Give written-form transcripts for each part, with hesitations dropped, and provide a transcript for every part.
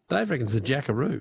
Dave reckons the jackaroo.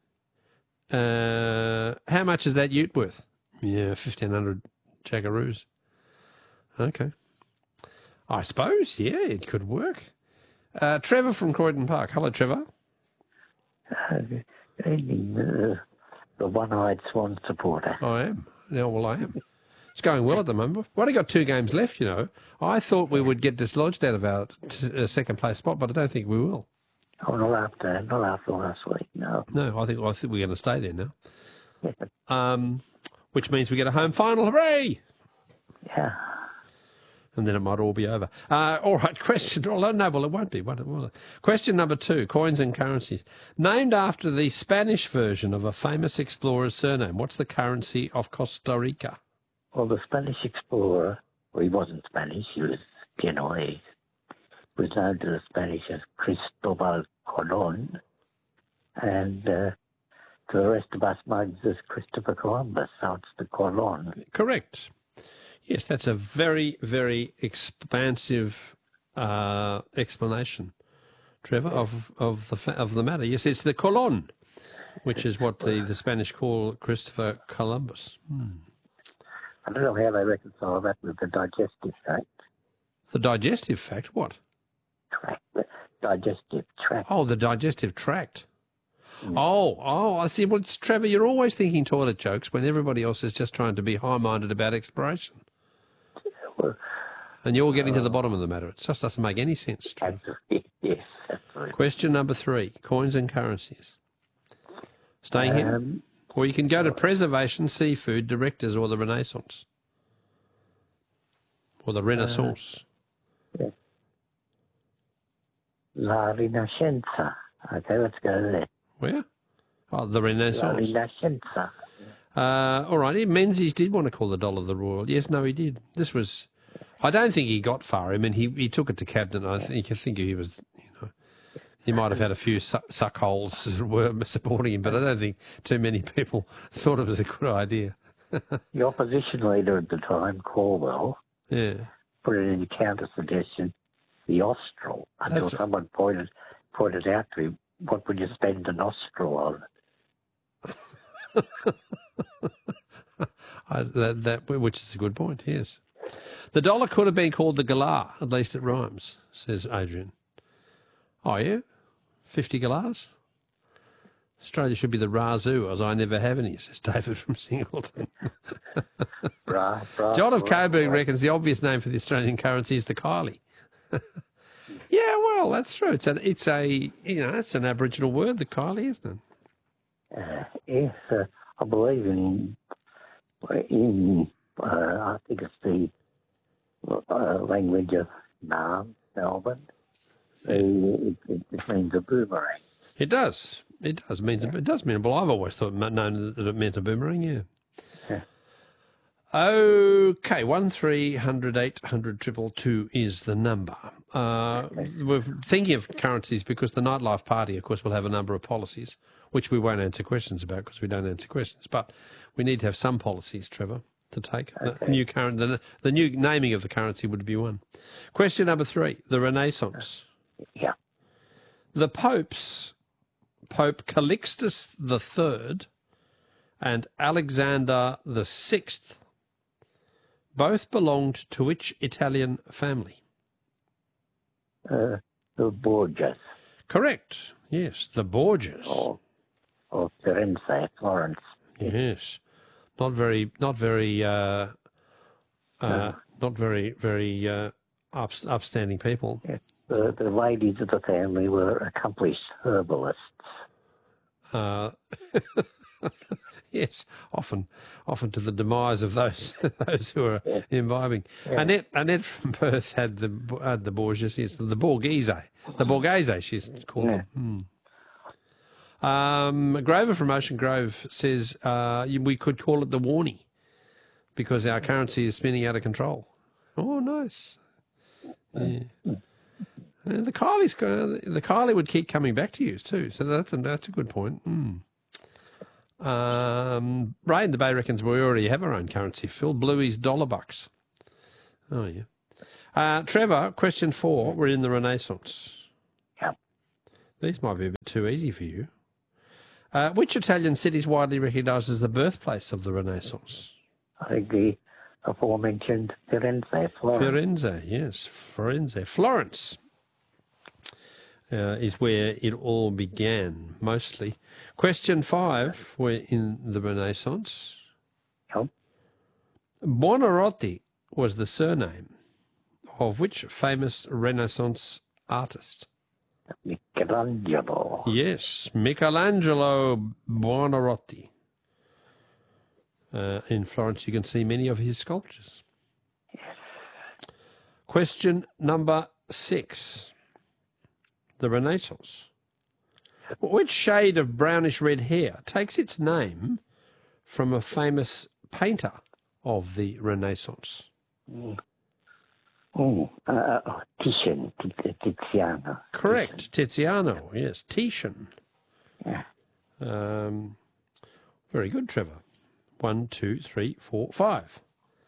How much is that ute worth? Yeah, 1,500 jackaroos. Okay. I suppose, yeah, it could work. Trevor from Croydon Park. Hello, Trevor. Good evening, the one-eyed Swan supporter. I am. Yeah, well, I am. It's going well at the moment. We've only got 2 games left, you know. I thought we would get dislodged out of our second-place spot, but I don't think we will. Oh, not after last week, no. No, I think we're going to stay there now. Which means we get a home final. Hooray! Yeah. And then it might all be over. All right, question. No, well, it won't be. Will it? Question number 2, coins and currencies. Named after the Spanish version of a famous explorer's surname, what's the currency of Costa Rica? Well, the Spanish explorer, well, he wasn't Spanish, he was Genoese, was known to the Spanish as Cristobal Colon, and to the rest of us mugs as Christopher Columbus, so it's the Colon. Correct. Yes, that's a very, very expansive explanation, Trevor, of the matter. Yes, it's the Colon, which is what the Spanish call Christopher Columbus. I don't know how they reconcile that with the digestive tract. The digestive fact? What? Digestive tract. Oh, the digestive tract. Oh, I see. Well, Trevor, you're always thinking toilet jokes when everybody else is just trying to be high-minded about exploration. Well, and you're getting to the bottom of the matter. It just doesn't make any sense, Trevor. Yes, absolutely. Question number 3, coins and currencies. Staying here? Or you can go to Preservation, Seafood, Directors, or the Renaissance. Or the Renaissance. Yes. La Rinascenza. Okay, let's go there. Where? Oh, the Renaissance. La Rinascenza. All right. Menzies did want to call the dollar the royal. Yes, no, he did. This was... I don't think he got far. I mean, he took it to cabinet. I think he was... He might have had a few suckholes that were supporting him, but I don't think too many people thought it was a good idea. The opposition leader at the time, Corwell, put it in a counter-suggestion, the Austral, until someone pointed out to him, what would you spend an Austral on? Which is a good point, yes. The dollar could have been called the galah, at least it rhymes, says Adrian. Oh, yeah? 50 galahs? Australia should be the Razoo, as I never have any, says David from Singleton. John of Coburg reckons the obvious name for the Australian currency is the Kylie. Yeah, well, that's true. It's an Aboriginal word, the Kylie, isn't it? Yes, I believe in I think it's the language of Melbourne. It means a boomerang. It does. It does mean. Well, I've always known that it meant a boomerang. Yeah. Okay, 1300 800 222 is the number. We're thinking of currencies because the Nightlife Party, of course, will have a number of policies, which we won't answer questions about because we don't answer questions. But we need to have some policies, Trevor, to take. Okay. The new naming of the currency would be one. Question number 3, the Renaissance. Yeah. The popes, Pope Calixtus III and Alexander VI, both belonged to which Italian family? The Borgias. Correct. Yes, the Borgias. Or Firenze, Florence. Yes. Not very upstanding people. Yes. The ladies of the family were accomplished herbalists. Yes, often to the demise of those who are imbibing. Yeah. Annette from Perth had the Borgias, yes, the Borghese, she's called them. Grover from Ocean Grove says we could call it the Warnie because our currency is spinning out of control. Oh, nice. Yeah. The Kylie would keep coming back to you too, so that's a good point. Ray in the Bay reckons we already have our own currency. Phil Bluey's dollar bucks. Oh yeah. Trevor, question 4. We're in the Renaissance. Yep. These might be a bit too easy for you. Which Italian city is widely recognised as the birthplace of the Renaissance? I think the aforementioned Firenze, Florence. Firenze, yes, Firenze. Florence is where it all began, mostly. Question 5, we're in the Renaissance. Yep. Buonarroti was the surname of which famous Renaissance artist? Michelangelo. Yes, Michelangelo Buonarroti. In Florence you can see many of his sculptures. Yes. Question number 6. The Renaissance. Which shade of brownish red hair takes its name from a famous painter of the Renaissance? Tiziano. Correct, Tiziano, yes, Titian. Yeah. Very good, Trevor. 1, 2, 3, 4, 5.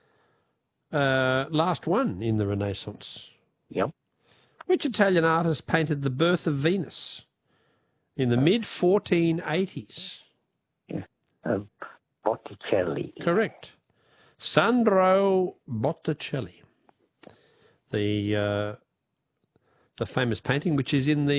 Last one in the Renaissance. Yep. Which Italian artist painted the birth of Venus in the mid-1480s? Yeah. Botticelli. Correct. Sandro Botticelli. The famous painting, which is in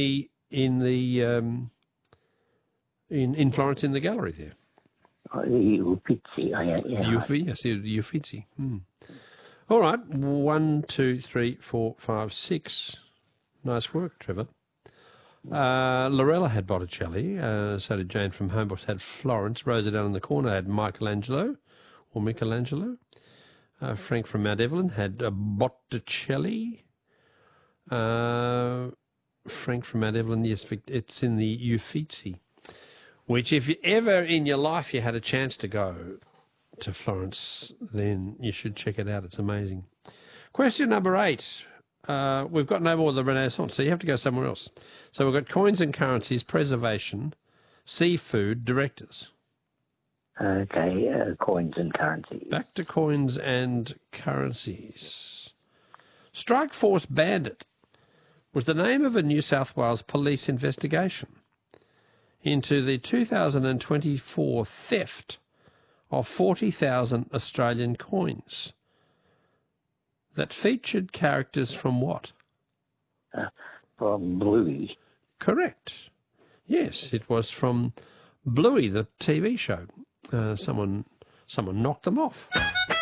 Florence in the gallery there. The Uffizi. Yes, the Uffizi. All right, 1, 2, 3, 4, 5, 6. Nice work, Trevor. Lorella had Botticelli, so did Jane from Homebush had Florence. Rosa down in the corner had Michelangelo. Frank from Mount Evelyn had Botticelli. Frank from Mount Evelyn, yes, it's in the Uffizi, which if ever in your life you had a chance to go to Florence, then you should check it out. It's amazing. Question number 8. We've got no more of the Renaissance, so you have to go somewhere else. So we've got coins and currencies, preservation, seafood, directors. Okay, coins and currencies. Back to coins and currencies. Strike Force Bandit was the name of a New South Wales police investigation into the 2024 theft of 40,000 Australian coins that featured characters from what? From Bluey. Correct. Yes, it was from Bluey, the TV show. Someone knocked them off.